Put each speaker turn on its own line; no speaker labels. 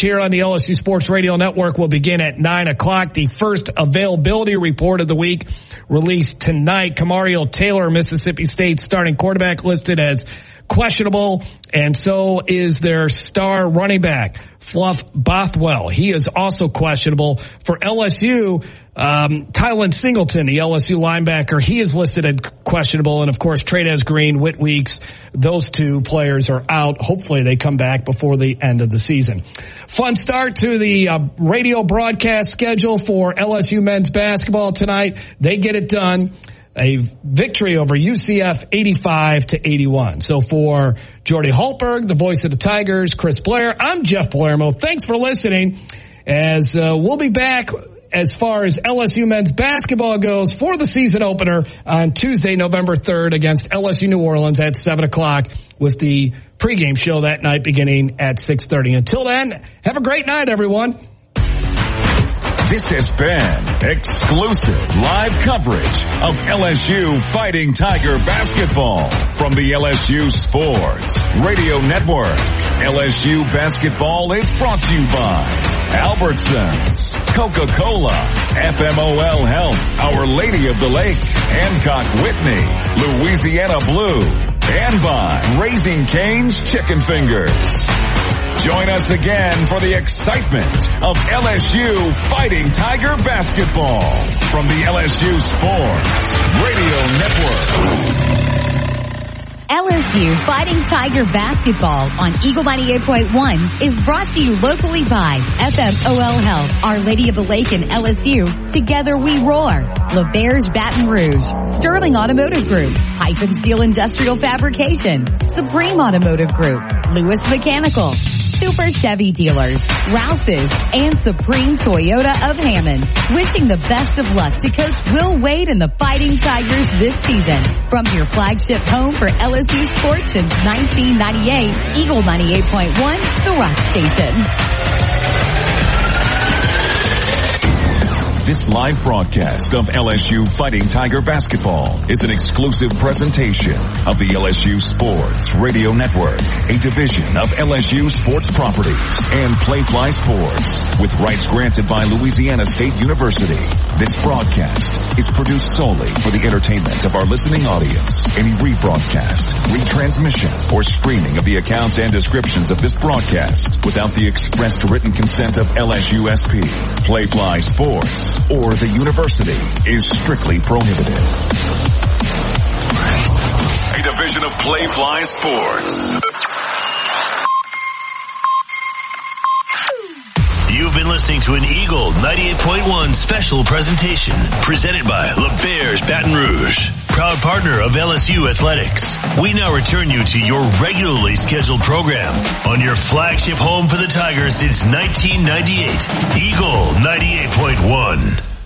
here on the LSU Sports Radio Network will begin at 9 o'clock. The first availability report of the week released tonight. Kamario Taylor, Mississippi State starting quarterback, listed as questionable, and so is their star running back, Fluff Bothwell. He is also questionable. For LSU, Tylen Singleton, the LSU linebacker, he is listed as questionable. And of course, Trey'Dez Green, Whit Weeks, those two players are out. Hopefully they come back before the end of the season. Fun start to the radio broadcast schedule for LSU men's basketball tonight. They get it done. A victory over UCF 85-81. So for Jordy Hultberg, the voice of the Tigers, Chris Blair, I'm Jeff Palermo. Thanks for listening, as we'll be back as far as LSU men's basketball goes for the season opener on Tuesday, November 3rd against LSU New Orleans at 7 o'clock with the pregame show that night beginning at 6:30. Until then, have a great night, everyone.
This has been exclusive live coverage of LSU Fighting Tiger basketball from the LSU Sports Radio Network. LSU basketball is brought to you by Albertsons, Coca-Cola, FMOL Health, Our Lady of the Lake, Hancock Whitney, Louisiana Blue, and by Raising Cane's Chicken Fingers. Join us again for the excitement of LSU Fighting Tiger basketball from the LSU Sports Radio Network.
LSU Fighting Tiger basketball on Eagle 98.1 is brought to you locally by FMOL Health, Our Lady of the Lake, and LSU. Together we roar. LeBears Baton Rouge, Sterling Automotive Group, Hyphen Steel Industrial Fabrication, Supreme Automotive Group, Lewis Mechanical, Super Chevy Dealers, Rouse's, and Supreme Toyota of Hammond. Wishing the best of luck to Coach Will Wade and the Fighting Tigers this season. From your flagship home for LSU sports since 1998, Eagle 98.1, the Rock Station.
This live broadcast of LSU Fighting Tiger basketball is an exclusive presentation of the LSU Sports Radio Network, a division of LSU Sports Properties and Playfly Sports, with rights granted by Louisiana State University. This broadcast is produced solely for the entertainment of our listening audience. Any rebroadcast, retransmission, or streaming of the accounts and descriptions of this broadcast without the expressed written consent of LSUSP, Playfly Sports, or the university is strictly prohibited. A division of Playfly Sports.
You've been listening to an Eagle 98.1 special presentation presented by LeBears Baton Rouge, proud partner of LSU Athletics. We now return you to your regularly scheduled program on your flagship home for the Tigers since 1998, Eagle 98.1.